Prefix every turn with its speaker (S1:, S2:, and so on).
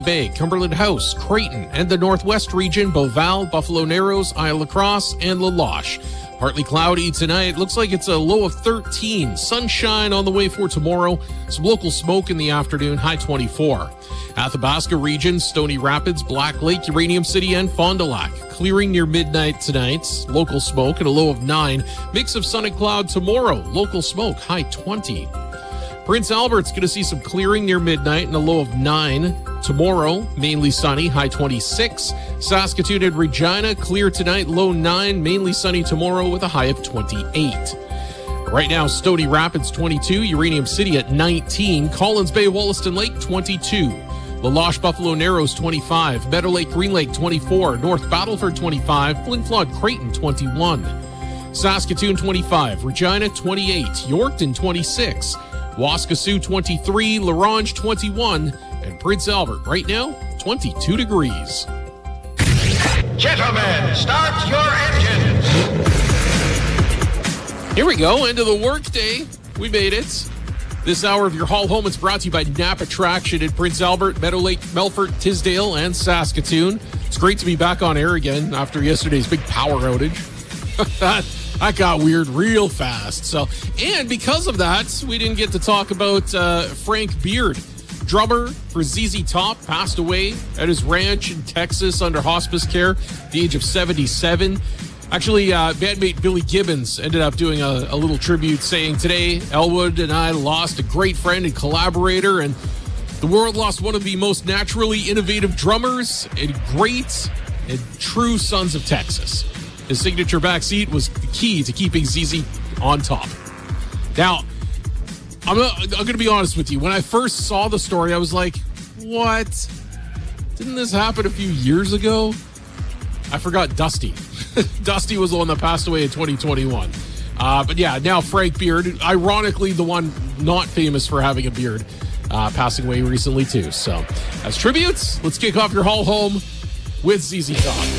S1: Bay, Cumberland House, Creighton, and the Northwest region, Beauval, Buffalo Narrows, Isle La Crosse, and La Loche. Partly cloudy tonight. Looks like it's a low of 13. Sunshine on the way for tomorrow. Some local smoke in the afternoon, high 24. Athabasca region, Stony Rapids, Black Lake, Uranium City, and Fond du Lac. Clearing near midnight tonight. Local smoke at a low of 9. Mix of sun and cloud tomorrow. Local smoke, high 20. Prince Albert's going to see some clearing near midnight and a low of 9. Tomorrow, mainly sunny, high 26. Saskatoon and Regina, clear tonight, low 9. Mainly sunny tomorrow with a high of 28. Right now, Stony Rapids, 22. Uranium City at 19. Collins Bay, Wollaston Lake, 22. La Loche, Buffalo Narrows, 25. Meadow Lake, Green Lake, 24. North Battleford, 25. Flin Flon, Creighton, 21. Saskatoon, 25. Regina, 28. Yorkton, 26. Waskesiu, 23. La Ronge, 21. And Prince Albert, right now, 22 degrees.
S2: Gentlemen, start your engines.
S1: Here we go, end of the workday. We made it. This hour of your haul home is brought to you by Napa Traction in Prince Albert, Meadow Lake, Melfort, Tisdale, and Saskatoon. It's great to be back on air again after yesterday's big power outage. That got weird real fast. And because of that, we didn't get to talk about Frank Beard. Drummer for ZZ Top, passed away at his ranch in Texas under hospice care at the age of 77. Actually, bandmate Billy Gibbons ended up doing a little tribute saying, "Today, Elwood and I lost a great friend and collaborator, and the world lost one of the most naturally innovative drummers and great and true sons of Texas." His signature backseat was the key to keeping ZZ on top. Now, I'm going to be honest with you. When I first saw the story, I was like, what? Didn't this happen a few years ago? I forgot Dusty. Dusty was the one that passed away in 2021. But yeah, now Frank Beard, ironically the one not famous for having a beard, passing away recently too. So as tributes, let's kick off your haul home with ZZ Top.